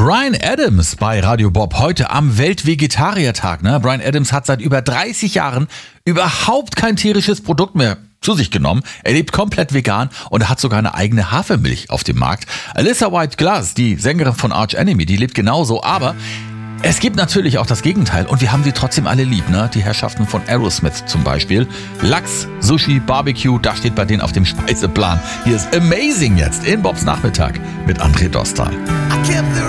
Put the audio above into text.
Bryan Adams bei Radio Bob heute am Weltvegetariertag. Bryan Adams hat seit über 30 Jahren überhaupt kein tierisches Produkt mehr zu sich genommen. Er lebt komplett vegan und er hat sogar eine eigene Hafermilch auf dem Markt. Alyssa White Glass, die Sängerin von Arch Enemy, die lebt genauso, aber es gibt natürlich auch das Gegenteil und wir haben sie trotzdem alle lieb, Die Herrschaften von Aerosmith zum Beispiel. Lachs, Sushi, Barbecue, das steht bei denen auf dem Speiseplan. Hier ist Amazing jetzt in Bobs Nachmittag mit André Dostal.